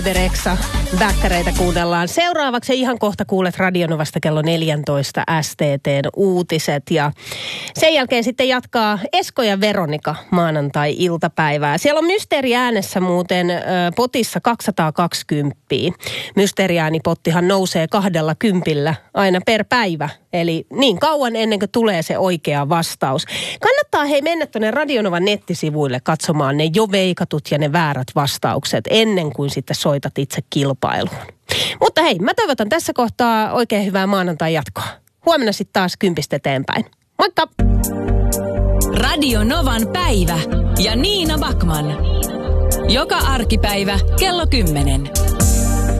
Vereksa, Bäkkäreitä kuunnellaan. Seuraavaksi ihan kohta kuulet Radionovasta kello 14 STT:n uutiset. Ja sen jälkeen sitten jatkaa Esko ja Veronika maanantai-iltapäivää. Siellä on mysteeriäänessä muuten potissa 220. Mysteeriäänipottihan nousee 20 aina per päivä. Eli niin kauan ennen kuin tulee se oikea vastaus. Kannattaa mennä tuonne Radionovan nettisivuille katsomaan ne jo veikatut ja ne väärät vastaukset ennen kuin sitten soitat itse kilpailuun. Mutta hei, mä toivotan tässä kohtaa oikein hyvää maanantai jatkoa. Huomenna sitten taas 10 eteenpäin. Moikka! Radio Novan päivä ja Niina Backman. Joka arkipäivä kello 10.